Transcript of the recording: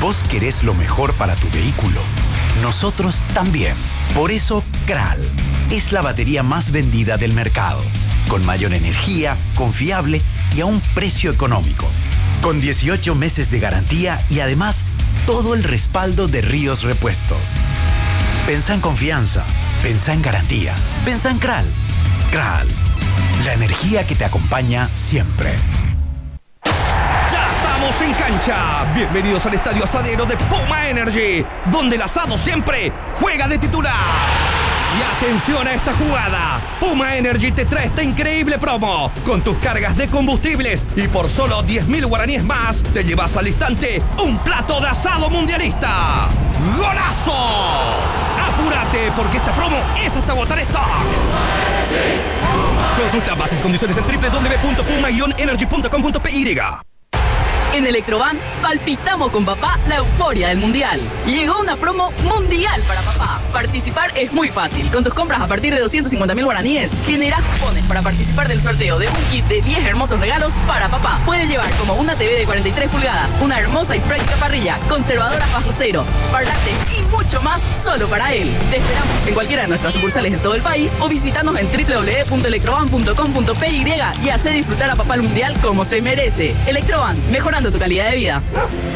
Vos querés lo mejor para tu vehículo. Nosotros también. Por eso, Kral es la batería más vendida del mercado. Con mayor energía, confiable y a un precio económico. Con 18 meses de garantía y además todo el respaldo de Ríos Repuestos. Pensá en confianza, pensá en garantía, pensá en Kral. Kral, la energía que te acompaña siempre. ¡Estamos en cancha! Bienvenidos al Estadio Asadero de Puma Energy, donde el asado siempre juega de titular. Y atención a esta jugada. Puma Energy te trae esta increíble promo. Con tus cargas de combustibles y por solo 10.000 guaraníes más, te llevas al instante un plato de asado mundialista. ¡Golazo! ¡Apúrate porque esta promo es hasta agotar stock! Consulta bases y condiciones en www.puma-energy.com.py. En Electroban, palpitamos con papá la euforia del Mundial. Llegó una promo mundial para papá. Participar es muy fácil. Con tus compras a partir de 250.000 guaraníes, generás cupones para participar del sorteo de un kit de 10 hermosos regalos para papá. Puedes llevar como una TV de 43 pulgadas, una hermosa y práctica parrilla, conservadoras bajo cero, parlantes y mucho más solo para él. Te esperamos en cualquiera de nuestras sucursales de todo el país o visítanos en www.electroban.com.py y haz disfrutar a papá el Mundial como se merece. Electroban, mejorando tu calidad de vida.